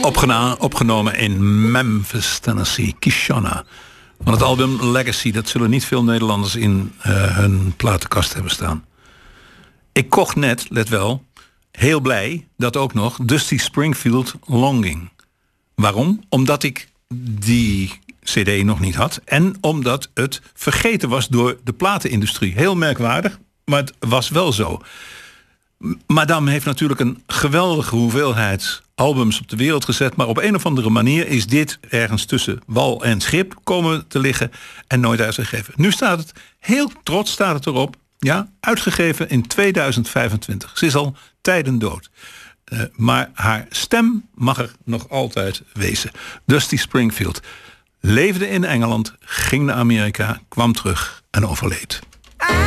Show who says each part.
Speaker 1: Opgenomen in Memphis, Tennessee. Kishonna. Van het album Legacy. Dat zullen niet veel Nederlanders in hun platenkast hebben staan. Ik kocht net, let wel, heel blij, dat ook nog Dusty Springfield Longing. Waarom? Omdat ik die cd nog niet had. En omdat het vergeten was door de platenindustrie. Heel merkwaardig, maar het was wel zo. Madame heeft natuurlijk een geweldige hoeveelheid albums op de wereld gezet, maar op een of andere manier is dit ergens tussen wal en schip komen te liggen en nooit uitgegeven. Nu staat het, heel trots staat het erop, ja, uitgegeven in 2025. Ze is al tijden dood. Maar haar stem mag er nog altijd wezen. Dusty Springfield leefde in Engeland, ging naar Amerika, kwam terug en overleed.